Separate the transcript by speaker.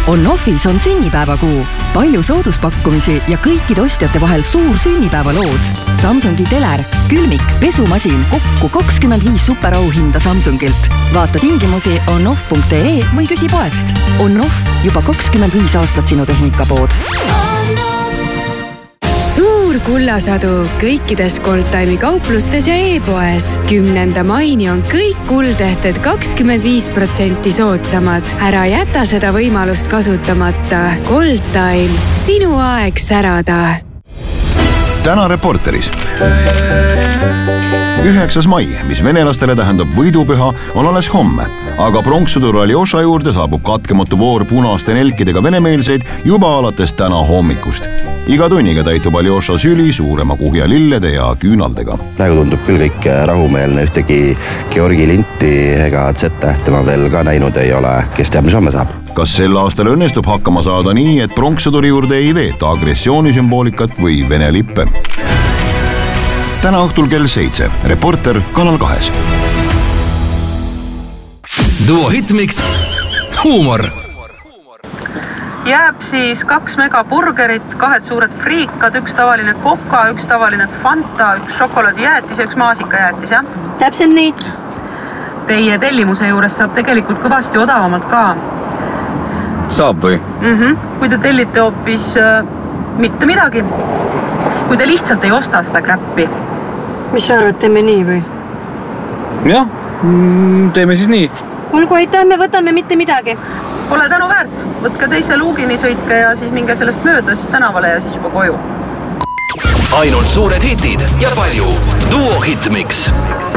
Speaker 1: On-Offis on sünnipäevakuu. Palju sooduspakkumisi ja kõikide ostjate vahel suur sünnipäevaloos. Samsungi teler, külmik, pesumasin, kokku 25 superauhinda Samsungilt. Vaata tingimusi onoff.ee või küsi poest. On-Off, juba 25 aastat sinu tehnikapood.
Speaker 2: Suur kullasadu kõikides Goldtime'i kauplustes ja e-poes. 10. maini on kõik kuldehted 25% soodsamad. Ära jäta seda võimalust kasutamata. Goldtime, sinu aeg särada.
Speaker 3: Täna Reporteris. 9. mai, mis venelastele tähendab võidupüha, on alles homme, aga pronkssõdur Aljoša juurde saabub katkematu voor punaste nelkidega venemeelseid juba alates täna hommikust. Iga tunniga täitub Aljoša süli suurema kuhja lillede ja küünaldega.
Speaker 4: Praegu tundub küll kõik rahumeelne, ühtegi Georgi linti ega Z-tähte ma veel ka näinud ei ole, kes teab, mis homme saab.
Speaker 3: Kas sel aastal õnnestub hakkama saada nii, et pronkssõduri juurde ei veeta agressioonisümboolikat või Vene lippe? Täna õhtul kell 7. Reporter Kanal 2.
Speaker 5: Duo Hitmix. Huumor.
Speaker 6: Jääb siis 2 megaburgerit, 2 suured friikad, 1 tavaline koka, 1 tavaline Fanta, 1 šokolaadijäätis ja 1 maasikajäätis, jah?
Speaker 7: Täpselt nii.
Speaker 6: Teie tellimuse juures saab tegelikult kõvasti odavamalt ka.
Speaker 8: Saab või?
Speaker 6: Kui te tellite hoopis mitte midagi. Kui te lihtsalt ei osta seda kräppi.
Speaker 7: Mis sa arvad, teeme nii või?
Speaker 8: Jah, teeme siis nii.
Speaker 7: Olgu, aitäh, me võtame mitte midagi.
Speaker 6: Pole tänu väärt. Võtke teise luugini, sõitke ja siis minge sellest mööda siis tänavale ja siis juba koju.
Speaker 5: Ainult suured hitid ja palju Duo Hitmix.